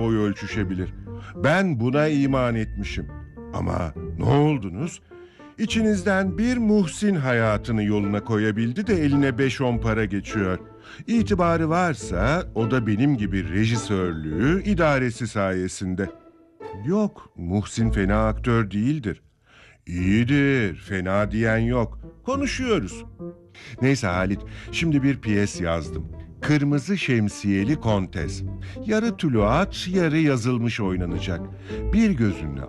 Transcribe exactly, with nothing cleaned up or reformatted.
boy ölçüşebilir. Ben buna iman etmişim. Ama ne oldunuz? İçinizden bir Muhsin hayatını yoluna koyabildi de eline beş on para geçiyor. İtibarı varsa o da benim gibi rejisörlüğü, idaresi sayesinde. Yok, Muhsin fena aktör değildir. İyidir, fena diyen yok. Konuşuyoruz. Neyse Halit, şimdi bir piyes yazdım. Kırmızı Şemsiyeli Kontes. Yarı tuluat, yarı yazılmış oynanacak. Bir gözünle